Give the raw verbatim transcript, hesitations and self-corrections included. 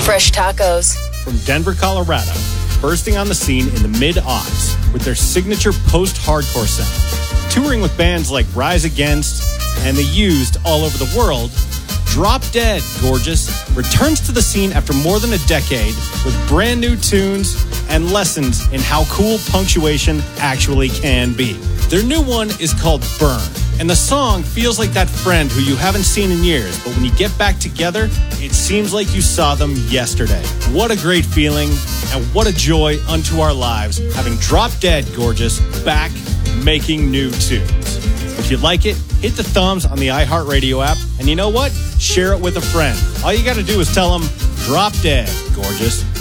Fresh Tacos. From Denver, Colorado, bursting on the scene in the mid-aughts with their signature post-hardcore sound. Touring with bands like Rise Against and The Used all over the world, Drop Dead Gorgeous returns to the scene after more than a decade with brand new tunes and lessons in how cool punctuation actually can be. Their new one is called Burn, and the song feels like that friend who you haven't seen in years, but when you get back together, it seems like you saw them yesterday. What a great feeling, and what a joy unto our lives having Drop Dead Gorgeous back making new tunes. If you like it, hit the thumbs on the iHeartRadio app, and you know what? Share it with a friend. All you got to do is tell them, Drop Dead Gorgeous.